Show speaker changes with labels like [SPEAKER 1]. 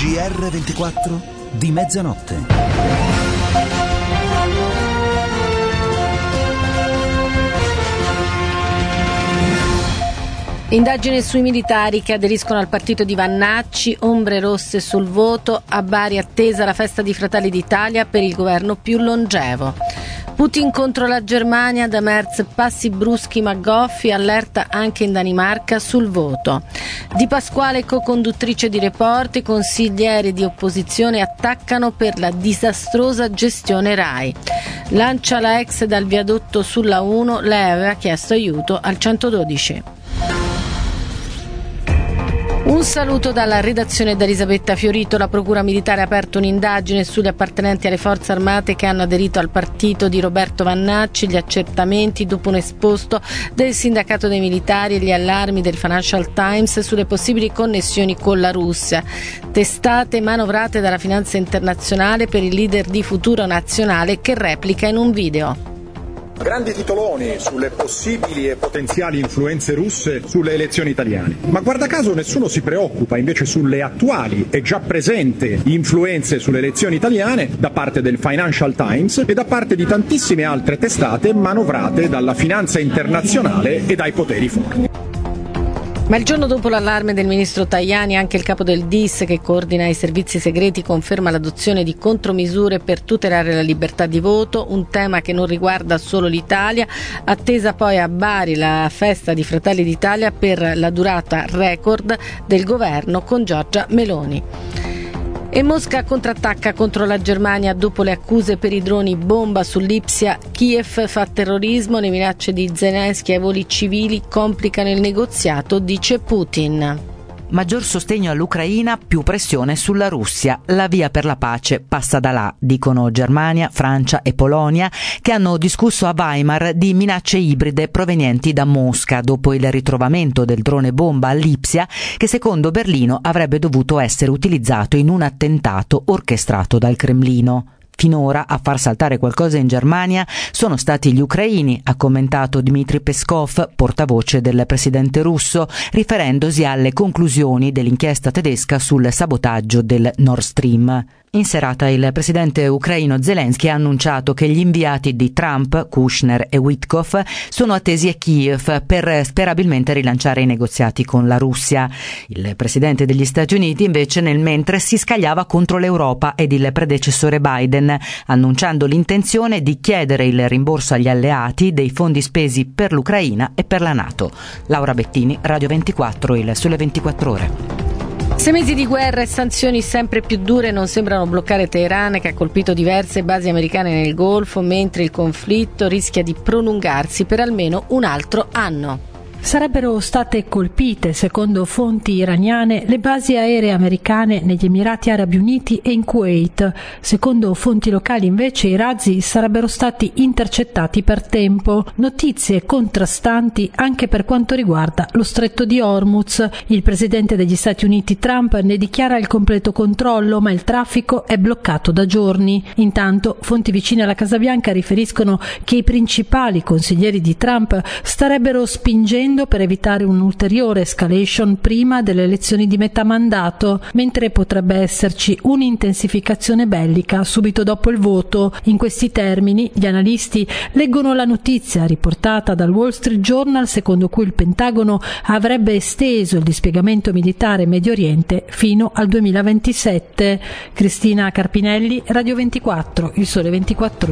[SPEAKER 1] GR24 di mezzanotte.
[SPEAKER 2] Indagine sui militari che aderiscono al partito di Vannacci, ombre rosse sul voto, a Bari attesa la festa di Fratelli d'Italia per il governo più longevo. Putin contro la Germania, da Merz passi bruschi ma goffi, allerta anche in Danimarca sul voto. Di Pasquale, co-conduttrice di Report, i consiglieri di opposizione attaccano per la disastrosa gestione RAI. Lancia la ex dal viadotto sulla 1, lei aveva chiesto aiuto al 112. Un saluto dalla redazione da Elisabetta Fiorito. La Procura Militare ha aperto un'indagine sugli appartenenti alle forze armate che hanno aderito al partito di Roberto Vannacci. Gli accertamenti dopo un esposto del sindacato dei militari e gli allarmi del Financial Times sulle possibili connessioni con la Russia. Testate manovrate dalla finanza internazionale per il leader di Futuro Nazionale che replica in un video.
[SPEAKER 3] Grandi titoloni sulle possibili e potenziali influenze russe sulle elezioni italiane. Ma guarda caso nessuno si preoccupa invece sulle attuali e già presenti influenze sulle elezioni italiane da parte del Financial Times e da parte di tantissime altre testate manovrate dalla finanza internazionale e dai poteri forti.
[SPEAKER 2] Ma il giorno dopo l'allarme del ministro Tajani, anche il capo del DIS, che coordina i servizi segreti, conferma l'adozione di contromisure per tutelare la libertà di voto, un tema che non riguarda solo l'Italia. Attesa poi a Bari la festa di Fratelli d'Italia per la durata record del governo con Giorgia Meloni. E Mosca contrattacca contro la Germania dopo le accuse per i droni bomba su Lipsia. Kiev fa terrorismo, le minacce di Zelensky ai voli civili complicano il negoziato, dice Putin.
[SPEAKER 4] Maggior sostegno all'Ucraina, più pressione sulla Russia. La via per la pace passa da là, dicono Germania, Francia e Polonia, che hanno discusso a Weimar di minacce ibride provenienti da Mosca dopo il ritrovamento del drone bomba a Lipsia, che secondo Berlino avrebbe dovuto essere utilizzato in un attentato orchestrato dal Cremlino. Finora a far saltare qualcosa in Germania sono stati gli ucraini, ha commentato Dmitry Peskov, portavoce del presidente russo, riferendosi alle conclusioni dell'inchiesta tedesca sul sabotaggio del Nord Stream. In serata il presidente ucraino Zelensky ha annunciato che gli inviati di Trump, Kushner e Witkoff, sono attesi a Kiev per sperabilmente rilanciare i negoziati con la Russia. Il presidente degli Stati Uniti invece nel mentre si scagliava contro l'Europa ed il predecessore Biden, annunciando l'intenzione di chiedere il rimborso agli alleati dei fondi spesi per l'Ucraina e per la NATO. Laura Bettini, Radio 24, il Sole 24 Ore.
[SPEAKER 2] 6 mesi di guerra e sanzioni sempre più dure non sembrano bloccare Teheran, che ha colpito diverse basi americane nel Golfo, mentre il conflitto rischia di prolungarsi per almeno un altro anno.
[SPEAKER 5] Sarebbero state colpite, secondo fonti iraniane, le basi aeree americane negli Emirati Arabi Uniti e in Kuwait. Secondo fonti locali, invece, i razzi sarebbero stati intercettati per tempo. Notizie contrastanti anche per quanto riguarda lo stretto di Hormuz. Il presidente degli Stati Uniti Trump ne dichiara il completo controllo, ma il traffico è bloccato da giorni. Intanto, fonti vicine alla Casa Bianca riferiscono che i principali consiglieri di Trump starebbero spingendo per evitare un'ulteriore escalation prima delle elezioni di metà mandato, mentre potrebbe esserci un'intensificazione bellica subito dopo il voto. In questi termini, gli analisti leggono la notizia riportata dal Wall Street Journal secondo cui il Pentagono avrebbe esteso il dispiegamento militare in Medio Oriente fino al 2027. Cristina Carpinelli, Radio 24, il Sole 24.